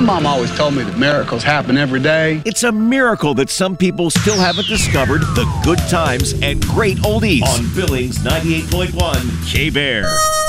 mom always told me that miracles happen every day. It's a miracle that some people still haven't discovered the good times and great oldies on Billings 98.1 K-Bear.